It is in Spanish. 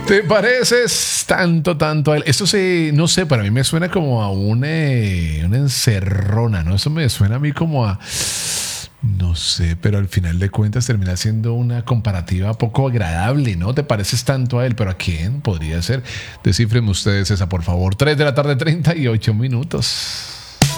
¿Te pareces tanto a él? Eso sí, no sé, para mí me suena como a una encerrona, ¿no? Eso me suena a mí como a... No sé, pero al final de cuentas termina siendo una comparativa poco agradable, ¿no? Te pareces tanto a él, pero ¿a quién podría ser? Descifren ustedes esa, por favor. 3 de la tarde, 38 minutos.